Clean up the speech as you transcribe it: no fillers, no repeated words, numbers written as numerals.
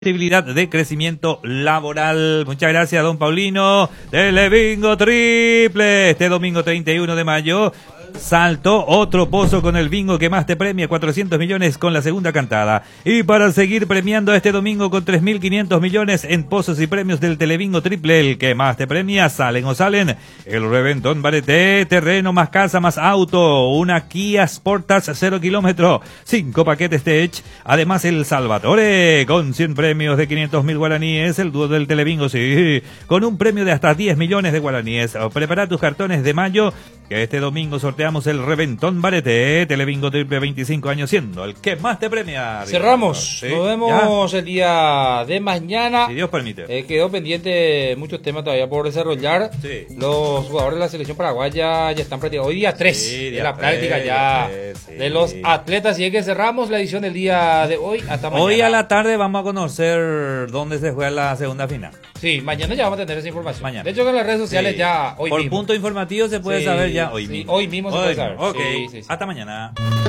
posibilidad de crecimiento laboral. Muchas gracias, don Paulino. Telebingo triple. Este domingo 31 de mayo. Salto otro pozo con el bingo que más te premia, 400 millones con la segunda cantada. Y para seguir premiando este domingo con 3.500 millones en pozos y premios del Telebingo triple, el que más te premia, salen el Reventón Bareté, terreno más casa más auto, una Kia Sportage 0 kilómetros, 5 paquetes Tech, además el Salvatore con 100 premios de 500.000 guaraníes, el dúo del Telebingo, sí, con un premio de hasta 10 millones de guaraníes. Prepara tus cartones de mayo, que este domingo sorteamos el Reventón Bareté, Telebingo triple, 25 años siendo el que más te premia. Cerramos, ¿sí? Nos vemos el día de mañana. Si Dios permite. Quedó pendiente muchos temas todavía por desarrollar. Sí. Los jugadores de la selección paraguaya ya están prácticamente. Hoy día 3 Sí, de la práctica ya sí. de los atletas. Y es que cerramos la edición del día de hoy. Hasta mañana. Hoy a la tarde vamos a conocer dónde se juega la segunda final. Sí, mañana ya vamos a tener esa información. Mañana. De hecho, en las redes sociales ya hoy por mismo. Punto informativo se puede saber ya hoy mismo. Hoy mismo se puede saber. Ok, Sí. hasta mañana.